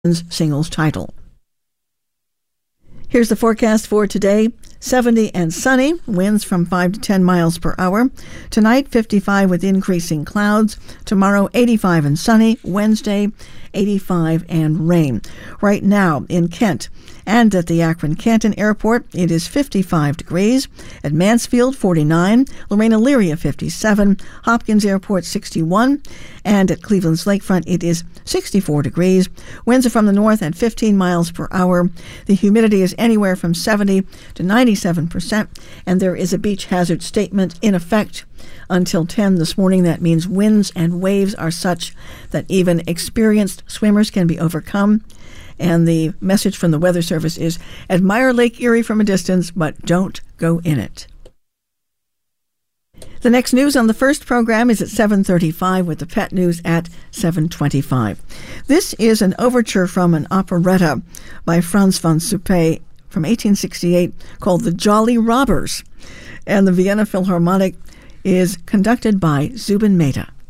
singles title. Here's the forecast for today. 70 and sunny, winds from 5 to 10 miles per hour. Tonight, 55 with increasing clouds. Tomorrow, 85 and sunny. Wednesday, 85 and rain. Right now in Kent and at the Akron-Canton Airport, it is 55 degrees. At Mansfield, 49. Lorraine-Elyria, 57. Hopkins Airport, 61. And at Cleveland's Lakefront, it is 64 degrees. Winds are from the north at 15 miles per hour. The humidity is anywhere from 70 to 97%, and there is a beach hazard statement in effect until 10 this morning. That means winds and waves are such that even experienced swimmers can be overcome. And the message from the Weather Service is, admire Lake Erie from a distance, but don't go in it. The next news on the first program is at 7:35 with the pet news at 7:25. This is an overture from an operetta by Franz von Suppé from 1868 called The Jolly Robbers. And the Vienna Philharmonic is conducted by Zubin Mehta.